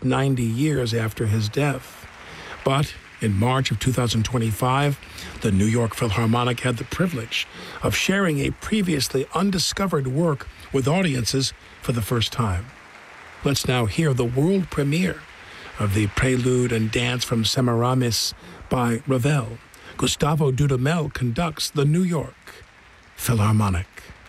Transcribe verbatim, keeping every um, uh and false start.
just ninety years after his death. But in March of two thousand twenty-five, the New York Philharmonic had the privilege of sharing a previously undiscovered work with audiences for the first time. Let's now hear the world premiere of the Prelude and Dance from Semiramis by Ravel. Gustavo Dudamel conducts the New York Philharmonic.